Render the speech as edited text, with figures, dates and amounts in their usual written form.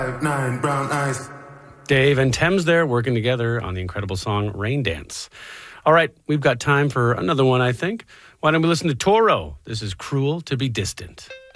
Nine brown eyes. Dave and Thames there working together on the incredible song Rain Dance. All right, we've got time for another one, I think. Why don't we listen to Toro? This is Cruel to be Distant.